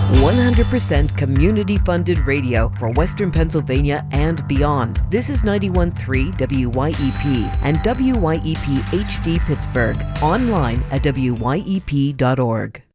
100% community-funded radio for Western Pennsylvania and beyond. This is 91.3 WYEP and WYEP HD Pittsburgh. Online at wyep.org.